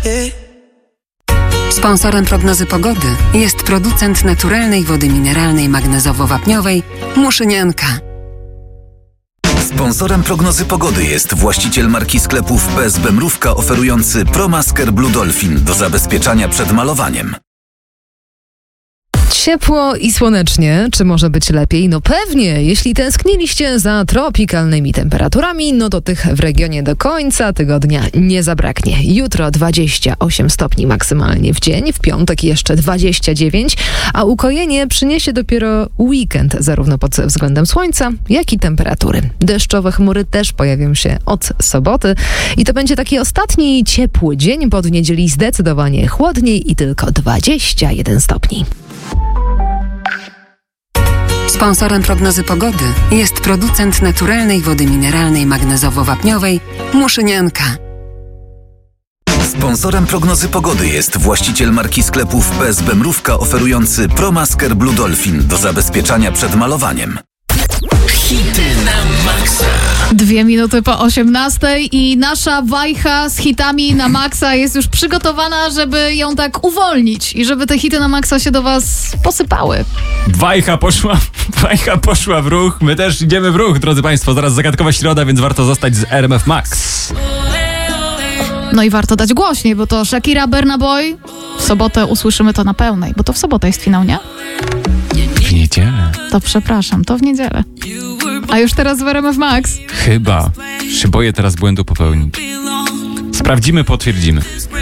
Sponsorem prognozy pogody jest producent naturalnej wody mineralnej magnezowo-wapniowej Muszynianka. Sponsorem prognozy pogody jest właściciel marki sklepów PSB Mrówka oferujący ProMasker Blue Dolphin do zabezpieczania przed malowaniem. Ciepło i słonecznie. Czy może być lepiej? No pewnie. Jeśli tęskniliście za tropikalnymi temperaturami, no to tych w regionie do końca tygodnia nie zabraknie. Jutro 28 stopni maksymalnie w dzień, w piątek jeszcze 29, a ukojenie przyniesie dopiero weekend, zarówno pod względem słońca, jak i temperatury. Deszczowe chmury też pojawią się od soboty i to będzie taki ostatni ciepły dzień, bo od niedzieli zdecydowanie chłodniej i tylko 21 stopni. Sponsorem prognozy pogody jest producent naturalnej wody mineralnej magnezowo-wapniowej Muszynianka. Sponsorem prognozy pogody jest właściciel marki sklepów PSB Mrówka oferujący ProMasker Blue Dolphin do zabezpieczania przed malowaniem. Hity na maksa. 2 minuty po 18 i nasza wajcha z hitami na maksa jest już przygotowana, żeby ją tak uwolnić i żeby te hity na maksa się do was posypały. Wajcha poszła w ruch. My też idziemy w ruch, drodzy państwo. Zaraz zagadkowa środa, więc warto zostać z RMF Max. No i warto dać głośniej, bo to Shakira, Burna Boy. W sobotę usłyszymy to na pełnej, bo to w sobotę jest finał, nie? W niedzielę. To przepraszam, to w niedzielę. A już teraz w RMF Max. Chyba. Się boję teraz błędu popełnić. Sprawdzimy, potwierdzimy.